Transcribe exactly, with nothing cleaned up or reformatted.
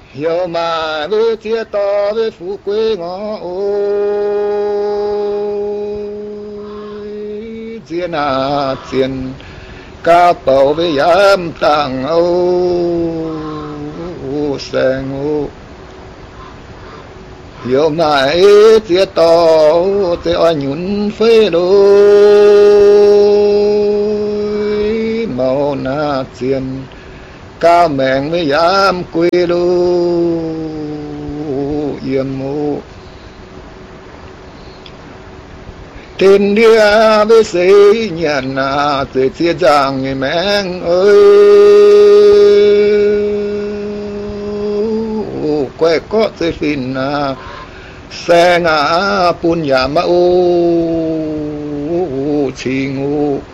hiểu mà với chia to với phú quê ngõ ôi chia na tiền ca bảo với yam tàng âu sang ô hiểu mà chia to te oai nhún phê đôi màu na tiền ca mèn với yam quê đô yếm mô tên đĩa với xây nhận à từ chia giang người mèn ơi quê có từ phìn à xe ngã pun nhà mà ô chi ngô